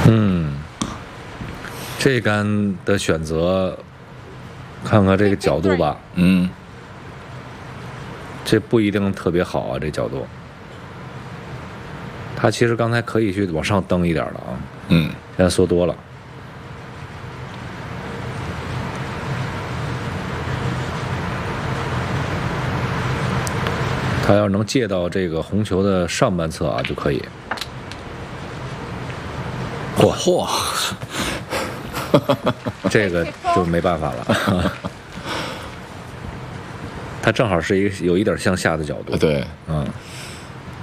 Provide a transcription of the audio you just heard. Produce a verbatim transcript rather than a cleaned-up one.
嗯，这杆的选择，看看这个角度吧。 嗯， 这不一定特别好啊，这角度。他其实刚才可以去往上蹬一点了啊。 嗯， 现在缩多了。他要能借到这个红球的上半侧啊，就可以。嚯嚯， 这个就没办法了。它正好是一个有一点向下的角度。 对， 嗯。